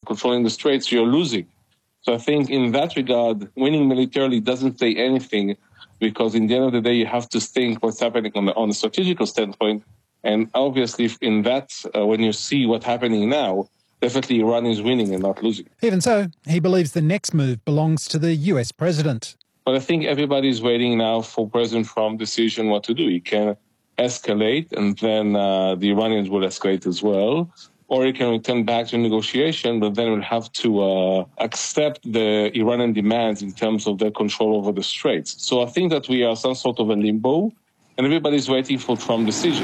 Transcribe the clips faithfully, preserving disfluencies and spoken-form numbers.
controlling the Straits, you're losing. So I think in that regard, winning militarily doesn't say anything, because in the end of the day, you have to think what's happening on the on a strategical standpoint. And obviously, in that, uh, when you see what's happening now, definitely Iran is winning and not losing. Even so, he believes the next move belongs to the U S president. But I think everybody's waiting now for President Trump's decision what to do. He can escalate, and then uh, the Iranians will escalate as well. Or he can return back to negotiation, but then we'll have to uh, accept the Iranian demands in terms of their control over the Straits. So I think that we are some sort of a limbo, and everybody's waiting for Trump's decision.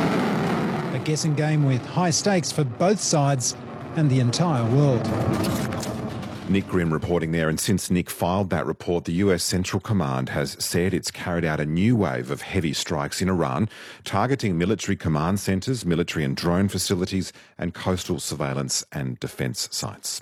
A guessing game with high stakes for both sides and the entire world. Nick Grimm reporting there, and since Nick filed that report, the U S Central Command has said it's carried out a new wave of heavy strikes in Iran, targeting military command centres, military and drone facilities, and coastal surveillance and defence sites.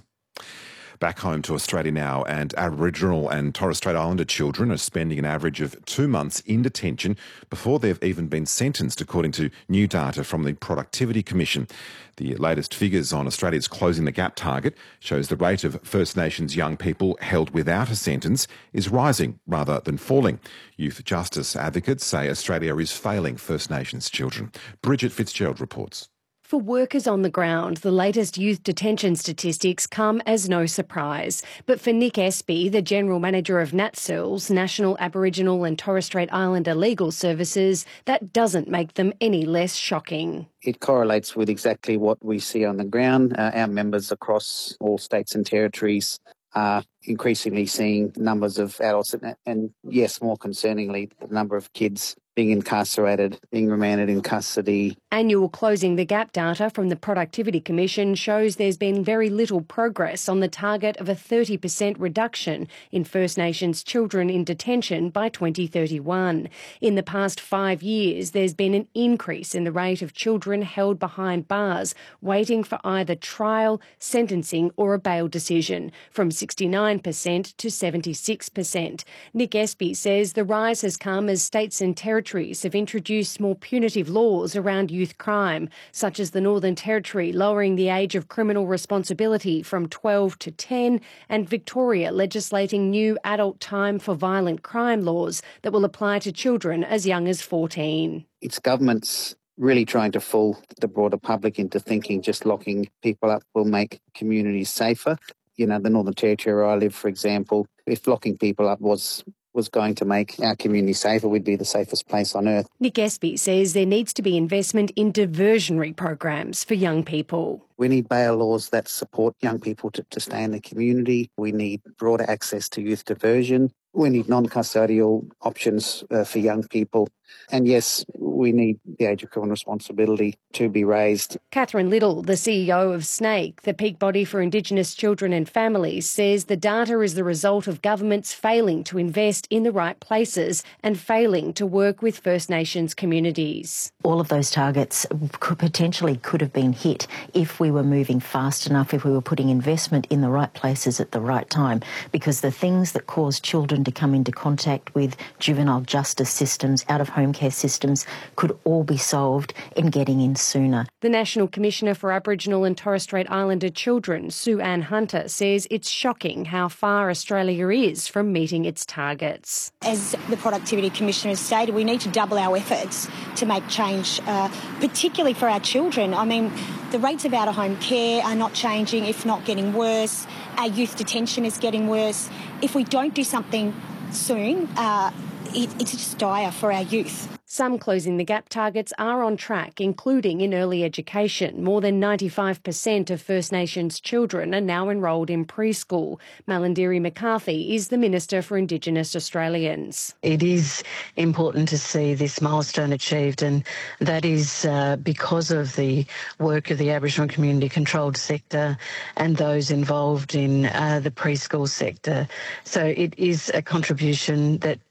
Back home to Australia now, and Aboriginal and Torres Strait Islander children are spending an average of two months in detention before they've even been sentenced, according to new data from the Productivity Commission. The latest figures on Australia's Closing the Gap target shows the rate of First Nations young people held without a sentence is rising rather than falling. Youth justice advocates say Australia is failing First Nations children. Bridget Fitzgerald reports. For workers on the ground, the latest youth detention statistics come as no surprise. But for Nick Espy, the General Manager of NatSurls, National Aboriginal and Torres Strait Islander Legal Services, that doesn't make them any less shocking. It correlates with exactly what we see on the ground. Uh, our members across all states and territories are increasingly seeing numbers of adults and, and yes, more concerningly, the number of kids being incarcerated, being remanded in custody. Annual Closing the Gap data from the Productivity Commission shows there's been very little progress on the target of a thirty percent reduction in First Nations children in detention by twenty thirty-one. In the past five years, there's been an increase in the rate of children held behind bars, waiting for either trial, sentencing or a bail decision, from sixty-nine percent to seventy-six percent. Nick Espy says the rise has come as states and territories have introduced more punitive laws around youth crime, such as the Northern Territory lowering the age of criminal responsibility from twelve to ten, and Victoria legislating new adult time for violent crime laws that will apply to children as young as fourteen. It's governments really trying to fool the broader public into thinking just locking people up will make communities safer. You know, the Northern Territory where I live, for example, if locking people up was was going to make our community safer, we'd be the safest place on earth. Nick Espy says there needs to be investment in diversionary programs for young people. We need bail laws that support young people to, to stay in the community. We need broader access to youth diversion. We need non-custodial options uh, for young people. And yes, we need the age of criminal responsibility to be raised. Catherine Little, the C E O of SNAKE, the peak body for Indigenous children and families, says the data is the result of governments failing to invest in the right places and failing to work with First Nations communities. All of those targets could potentially could have been hit if we were moving fast enough, if we were putting investment in the right places at the right time, because the things that cause children to come into contact with juvenile justice systems, out-of-home care systems, could all be solved in getting in sooner. The National Commissioner for Aboriginal and Torres Strait Islander Children, Sue Ann Hunter, says it's shocking how far Australia is from meeting its targets. As the Productivity Commissioner has stated, we need to double our efforts to make change, uh, particularly for our children. I mean, the rates of out-of-home care are not changing, if not getting worse. Our youth detention is getting worse. If we don't do something soon, uh, it, it's just dire for our youth. Some Closing the Gap targets are on track, including in early education. More than ninety-five percent of First Nations children are now enrolled in preschool. Malandiri McCarthy is the Minister for Indigenous Australians. It is important to see this milestone achieved, and that is uh, because of the work of the Aboriginal community controlled sector and those involved in uh, the preschool sector. So it is a contribution that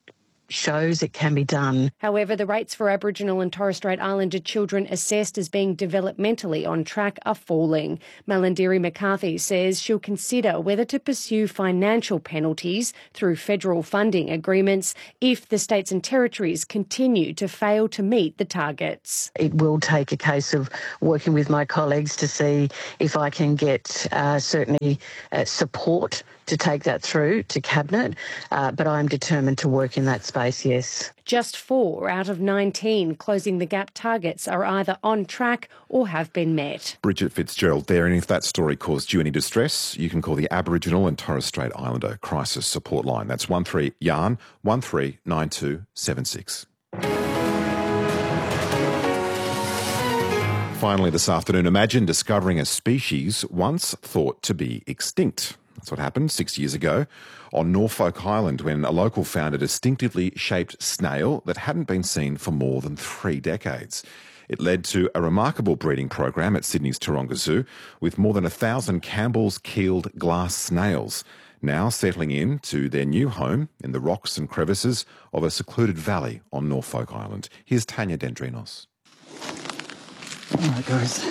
shows it can be done. However, the rates for Aboriginal and Torres Strait Islander children assessed as being developmentally on track are falling. Malandiri McCarthy says she'll consider whether to pursue financial penalties through federal funding agreements if the states and territories continue to fail to meet the targets. It will take a case of working with my colleagues to see if I can get uh, certainly uh, support to take that through to Cabinet, uh, but I'm determined to work in that space, yes. Just four out of nineteen Closing the Gap targets are either on track or have been met. Bridget Fitzgerald there, and if that story caused you any distress, you can call the Aboriginal and Torres Strait Islander Crisis Support Line. That's one three yarn one three nine two seven six. Finally this afternoon, imagine discovering a species once thought to be extinct. That's what happened six years ago on Norfolk Island when a local found a distinctively shaped snail that hadn't been seen for more than three decades. It led to a remarkable breeding program at Sydney's Taronga Zoo with more than a thousand Campbell's keeled glass snails now settling in to their new home in the rocks and crevices of a secluded valley on Norfolk Island. Here's Tanya Dendrinos. All right, guys.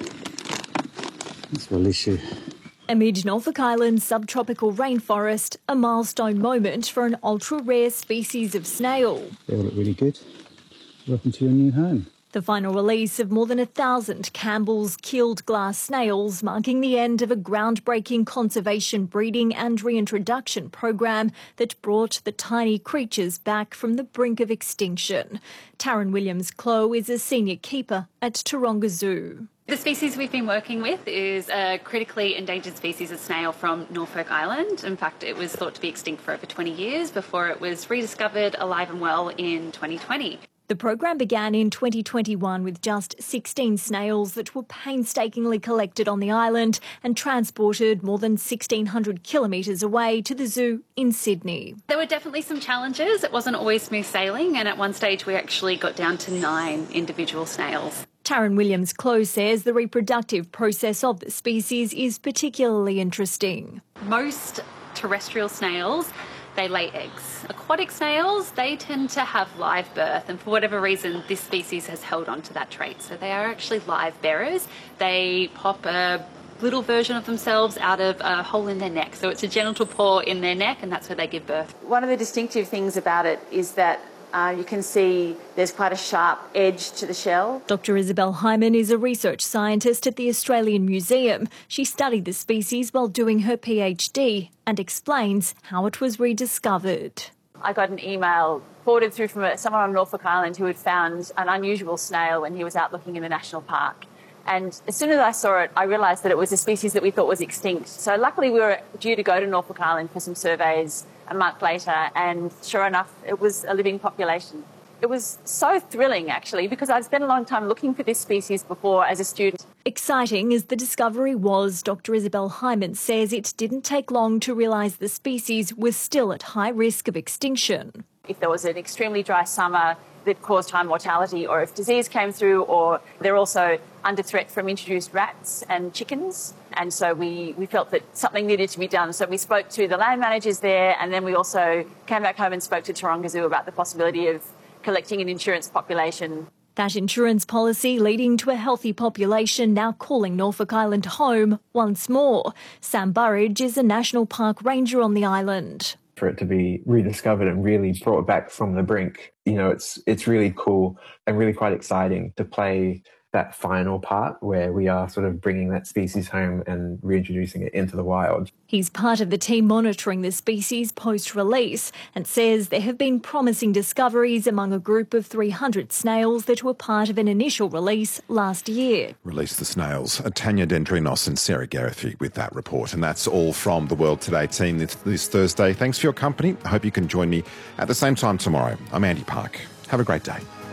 Let's release you. Amid Norfolk Island's subtropical rainforest, a milestone moment for an ultra-rare species of snail. They all look really good. Welcome to your new home. The final release of more than a thousand Campbell's keeled glass snails, marking the end of a groundbreaking conservation breeding and reintroduction program that brought the tiny creatures back from the brink of extinction. Taryn Williams-Clough is a senior keeper at Taronga Zoo. The species we've been working with is a critically endangered species of snail from Norfolk Island. In fact, it was thought to be extinct for over twenty years before it was rediscovered alive and well in twenty twenty. The program began in twenty twenty-one with just sixteen snails that were painstakingly collected on the island and transported more than sixteen hundred kilometres away to the zoo in Sydney. There were definitely some challenges. It wasn't always smooth sailing, and at one stage we actually got down to nine individual snails. Taryn Williams-Clough says the reproductive process of the species is particularly interesting. Most terrestrial snails, they lay eggs. Aquatic snails, they tend to have live birth, and for whatever reason, this species has held on to that trait. So they are actually live bearers. They pop a little version of themselves out of a hole in their neck. So it's a genital pore in their neck, and that's where they give birth. One of the distinctive things about it is that Uh, you can see there's quite a sharp edge to the shell. Doctor Isabel Hyman is a research scientist at the Australian Museum. She studied the species while doing her PhD and explains how it was rediscovered. I got an email forwarded through from a, someone on Norfolk Island who had found an unusual snail when he was out looking in the national park. And as soon as I saw it, I realised that it was a species that we thought was extinct. So luckily we were due to go to Norfolk Island for some surveys a month later, and sure enough, it was a living population. It was so thrilling, actually, because I'd spent a long time looking for this species before as a student. Exciting as the discovery was, Doctor Isabel Hyman says it didn't take long to realise the species was still at high risk of extinction. If there was an extremely dry summer that caused high mortality, or if disease came through, or they're also under threat from introduced rats and chickens. And so we, we felt that something needed to be done. So we spoke to the land managers there, and then we also came back home and spoke to Taronga Zoo about the possibility of collecting an insurance population. That insurance policy leading to a healthy population now calling Norfolk Island home once more. Sam Burridge is a National Park ranger on the island. For it to be rediscovered and really brought back from the brink, you know, it's it's really cool and really quite exciting to play that final part where we are sort of bringing that species home and reintroducing it into the wild. He's part of the team monitoring the species post-release and says there have been promising discoveries among a group of three hundred snails that were part of an initial release last year. Release the snails. Tanya Dendrinos and Sarah Gareth with that report. And that's all from the World Today team this, this Thursday. Thanks for your company. I hope you can join me at the same time tomorrow. I'm Andy Park. Have a great day.